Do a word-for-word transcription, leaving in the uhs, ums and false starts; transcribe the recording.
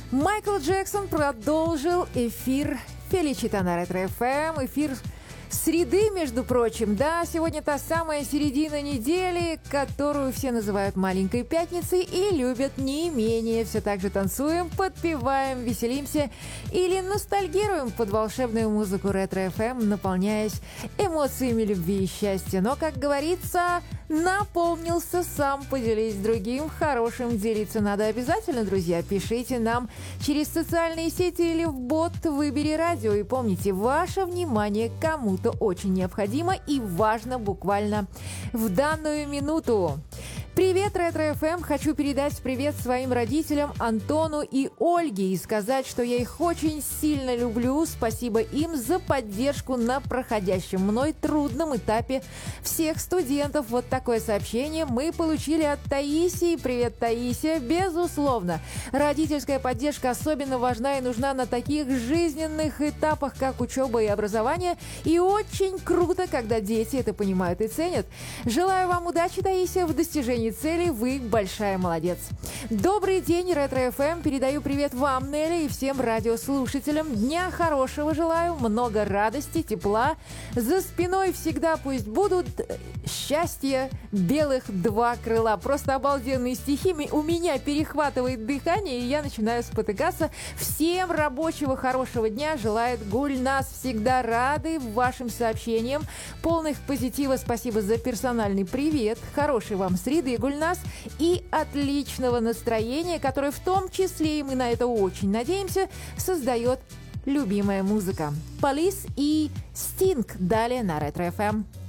Майкл Джексон продолжил эфир Феличита на Ретро эф эм. Эфир среды, между прочим. Да, сегодня та самая середина недели, которую все называют маленькой пятницей и любят не менее. Все так же танцуем, подпеваем, веселимся или ностальгируем под волшебную музыку Ретро эф эм, наполняясь эмоциями любви и счастья. Но, как говорится, наполнился сам, поделись другим. Хорошим делиться надо обязательно, друзья. Пишите нам через социальные сети или в бот «Выбери радио». И помните, ваше внимание кому-то очень необходимо и важно буквально в данную минуту. Привет, Ретро эф эм! Хочу передать привет своим родителям Антону и Ольге и сказать, что я их очень сильно люблю. Спасибо им за поддержку на проходящем мной трудном этапе всех студентов. Вот такое сообщение мы получили от Таисии. Привет, Таисия! Безусловно, родительская поддержка особенно важна и нужна на таких жизненных этапах, как учеба и образование. И очень круто, когда дети это понимают и ценят. Желаю вам удачи, Таисия, в достижении цели. Вы большая молодец. Добрый день, Ретро эф эм. Передаю привет вам, Нелли, и всем радиослушателям. Дня хорошего желаю, много радости, тепла. За спиной всегда пусть будут счастья белых два крыла. Просто обалденные стихи. У меня перехватывает дыхание, и я начинаю спотыкаться. Всем рабочего хорошего дня желает Гульнас. Всегда рады вашим сообщениям. Полных позитива. Спасибо за персональный привет. Хорошей вам среды, Гульнас, и отличного настроения, которое в том числе, и мы на это очень надеемся, создает любимая музыка. Police и Sting далее на Ретро эф эм.